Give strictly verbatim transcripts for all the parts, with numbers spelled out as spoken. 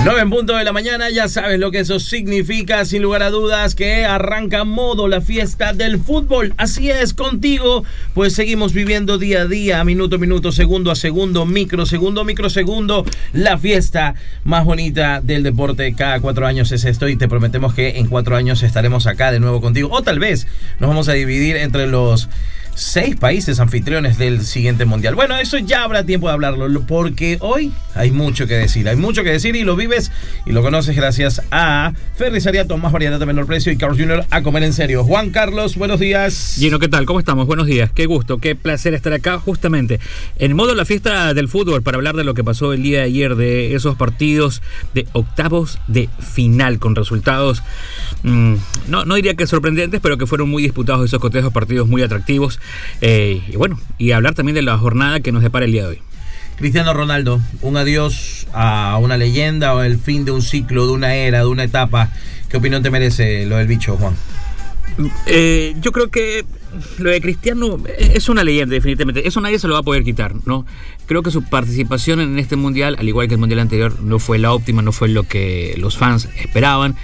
nueve en punto de la mañana, ya sabes lo que eso significa, sin lugar a dudas, que arranca modo la fiesta del fútbol. Así es, contigo, pues seguimos viviendo día a día, minuto a minuto, segundo a segundo, microsegundo, microsegundo, la fiesta más bonita del deporte. Cada cuatro años es esto y te prometemos que en cuatro años estaremos acá de nuevo contigo. O tal vez nos vamos a dividir entre los seis países anfitriones del siguiente mundial. Bueno, eso ya habrá tiempo de hablarlo, porque hoy hay mucho que decir, hay mucho que decir y lo vives y lo conoces gracias a Ferrisariato, más variedad a menor precio, y Carlos junior a comer en serio. Juan Carlos, buenos días. Gino, ¿qué tal? ¿Cómo estamos? Buenos días, qué gusto, qué placer estar acá justamente en modo la fiesta del fútbol para hablar de lo que pasó el día de ayer, de esos partidos de octavos de final con resultados, mmm, no, no diría que sorprendentes, pero que fueron muy disputados esos cotejos, partidos muy atractivos. Eh, y bueno, y hablar también de la jornada que nos depara el día de hoy. Cristiano Ronaldo, un adiós a una leyenda o el fin de un ciclo, de una era, de una etapa. ¿Qué opinión te merece lo del bicho, Juan? Eh, yo creo que lo de Cristiano es una leyenda, definitivamente. Eso nadie se lo va a poder quitar, ¿no? Creo que su participación en este mundial, al igual que el mundial anterior, no fue la óptima, no fue lo que los fans esperaban.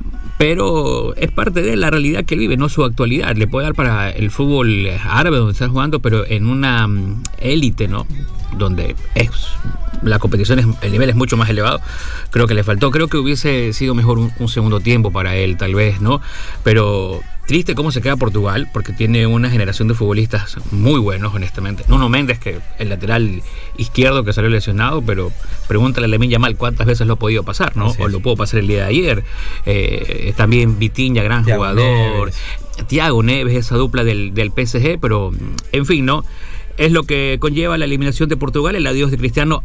Pero es parte de la realidad que él vive, no su actualidad. Le puede dar para el fútbol árabe donde está jugando, pero en una um, élite, ¿no? Donde es, la competición, es, el nivel es mucho más elevado. Creo que le faltó. Creo que hubiese sido mejor un, un segundo tiempo para él, tal vez, ¿no? Pero triste cómo se queda Portugal, porque tiene una generación de futbolistas muy buenos, honestamente. Nuno Méndez, que el lateral izquierdo que salió lesionado, pero pregúntale a Lamine Yamal cuántas veces lo ha podido pasar, ¿no? O lo pudo pasar el día de ayer. Eh, también Vitinha, gran Thiago jugador. Neves. Thiago Neves, esa dupla del, del P S G, pero en fin, ¿no? Es lo que conlleva la eliminación de Portugal, el adiós de Cristiano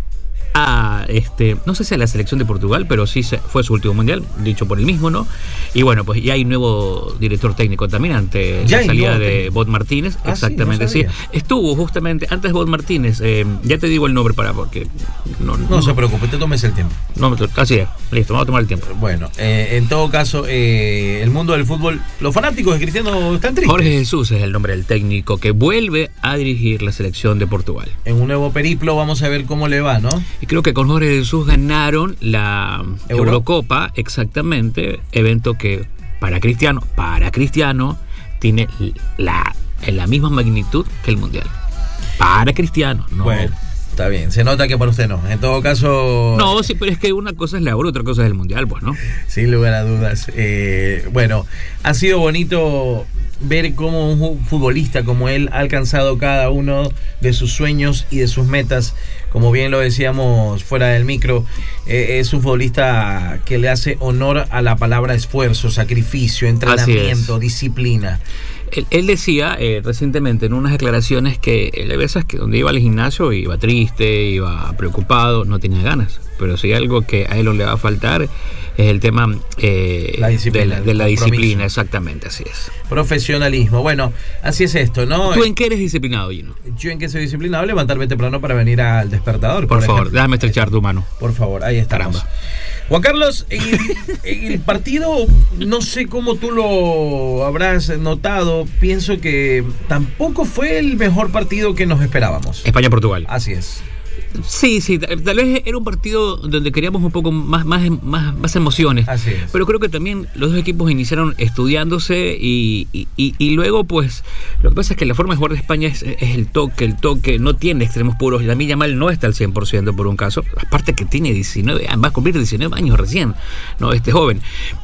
a, este, no sé si a la selección de Portugal, pero sí se, fue su último mundial, dicho por él mismo, ¿no? Y bueno, pues ya hay un nuevo director técnico también ante la salida de Bot Martínez. Ah, exactamente, sí, no sí. Estuvo justamente antes de Bot Martínez, eh, ya te digo el nombre para porque... No, no, no se preocupe, te tomes el tiempo. No, así es, listo, vamos a tomar el tiempo. Bueno, eh, en todo caso, eh, el mundo del fútbol, los fanáticos de Cristiano están tristes. Jorge Jesús es el nombre del técnico que vuelve a dirigir la selección de Portugal. En un nuevo periplo, vamos a ver cómo le va, ¿no? Y creo que con Jorge Jesús ganaron la ¿Euro? Eurocopa, exactamente, evento que para Cristiano, para Cristiano, tiene la, la misma magnitud que el Mundial. Para Cristiano, no. Bueno, está bien, se nota que para usted no. En todo caso... No, sí, pero es que una cosa es la Euro, otra cosa es el Mundial, pues, ¿no? Sin lugar a dudas. Eh, bueno, ha sido bonito ver cómo un futbolista como él ha alcanzado cada uno de sus sueños y de sus metas. Como bien lo decíamos fuera del micro, eh, es un futbolista que le hace honor a la palabra esfuerzo, sacrificio, entrenamiento, disciplina. Él, él decía eh, recientemente en unas declaraciones que él a veces que donde iba al gimnasio iba triste, iba preocupado, no tenía ganas. Pero si hay algo que a él no le va a faltar es el tema eh, la disciplina, de, de la disciplina, exactamente, así es. Profesionalismo, bueno, así es esto, ¿no? ¿Tú en qué eres disciplinado, Gino? Yo en qué soy disciplinado, levantarme temprano para venir al despertador. Por, por favor, ejemplo. Déjame estrechar tu mano. Por favor, ahí estamos. Caramba. Juan Carlos, el, el partido, no sé cómo tú lo habrás notado, pienso que tampoco fue el mejor partido que nos esperábamos. España-Portugal. Así es. Sí, sí, tal vez era un partido donde queríamos un poco más, más, más, más emociones. Así es. Pero creo que también los dos equipos iniciaron estudiándose y, y, y, y luego, pues, lo que pasa es que la forma de jugar de España es, es el toque, el toque, no tiene extremos puros. Lamine Yamal no está al cien por ciento por un caso, aparte que tiene diecinueve, va a cumplir diecinueve años recién, ¿no? Este joven.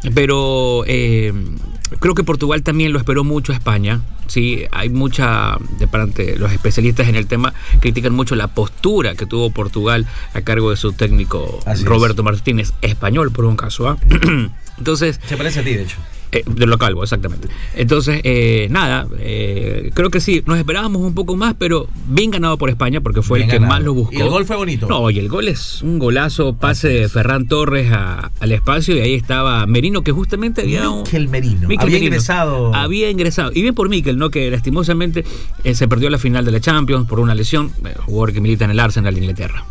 Pero eh, creo que Portugal también lo esperó mucho a España. Sí, hay mucha, de parte los especialistas en el tema critican mucho la postura que tuvo Portugal a cargo de su técnico Así Roberto es. Martínez, español por un caso, ¿eh? Entonces, se parece a ti, de hecho. Eh, de lo calvo, exactamente. Entonces, eh, nada, eh, creo que sí, nos esperábamos un poco más, pero bien ganado por España, porque fue bien el que ganado. Más lo buscó. ¿Y el gol fue bonito? No, y el gol es un golazo, pase de Ferran Torres a, al espacio, y ahí estaba Merino, que justamente había... Mikel Merino, Mikel había Merino. ingresado. Había ingresado, y bien por Mikel, ¿no? Que lastimosamente eh, se perdió la final de la Champions por una lesión, eh, jugador que milita en el Arsenal de Inglaterra.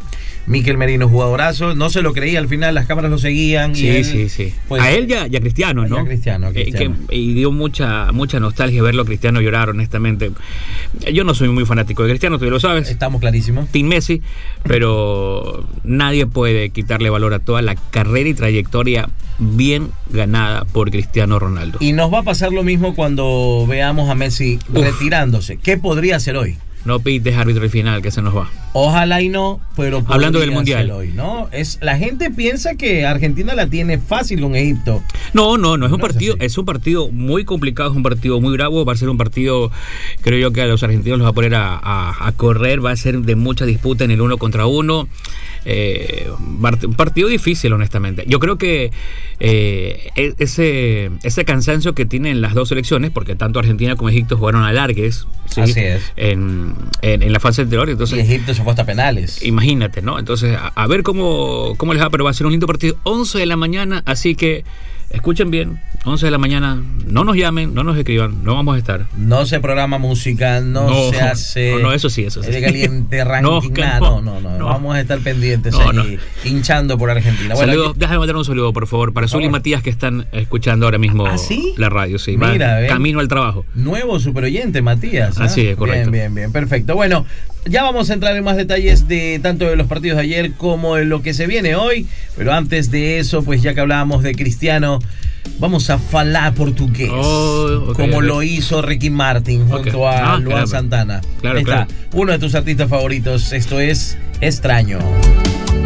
Mikel Merino, jugadorazo, no se lo creía al final, las cámaras lo seguían. Sí, y él, sí, sí. pues, a él ya, ya Cristiano, ¿no? Ya Cristiano, Cristiano. Eh, que, y dio mucha mucha nostalgia verlo a Cristiano llorar, honestamente. Yo no soy muy fanático de Cristiano, tú lo sabes. Estamos clarísimos. Team Messi, pero nadie puede quitarle valor a toda la carrera y trayectoria bien ganada por Cristiano Ronaldo. Y nos va a pasar lo mismo cuando veamos a Messi Uf. retirándose. ¿Qué podría hacer hoy? No pites árbitro y final, que se nos va. Ojalá y no, pero hablando del mundial hoy, ¿no? Es, la gente piensa que Argentina la tiene fácil con Egipto. No, no, no es un no partido, es, es un partido muy complicado, es un partido muy bravo, va a ser un partido, creo yo que a los argentinos los va a poner a, a, a correr, va a ser de mucha disputa en el uno contra uno. Eh, un partido difícil, honestamente. Yo creo que eh, ese ese cansancio que tienen las dos selecciones, porque tanto Argentina como Egipto jugaron alargues, ¿sí? Así es. En, en, en la fase anterior. Entonces, y Egipto se fue hasta penales. Imagínate, ¿no? Entonces, a, a ver cómo, cómo les va, pero va a ser un lindo partido. once de la mañana, así que escuchen bien, once de la mañana, no nos llamen, no nos escriban, no vamos a estar. No se programa música, no, no se hace... No, no, eso sí, eso sí. El caliente ranking, no, no, no, no, no, vamos a estar pendientes no, ahí, no. hinchando por Argentina. Bueno, saludos, aquí... déjame mandar un saludo, por favor, para Zuli y Matías, que están escuchando ahora mismo ¿Ah, sí? la radio, sí. Mira, camino al trabajo. Nuevo superoyente, Matías. ¿eh? Así es, correcto. Bien, bien, bien, perfecto. Bueno, ya vamos a entrar en más detalles de tanto de los partidos de ayer como de lo que se viene hoy, pero antes de eso, pues ya que hablábamos de Cristiano, vamos a falar portugués, oh, okay, como okay. lo hizo Ricky Martin junto okay. a ah, Luan claro. Santana. Claro, Ahí claro. está, uno de tus artistas favoritos. Esto es Extraño.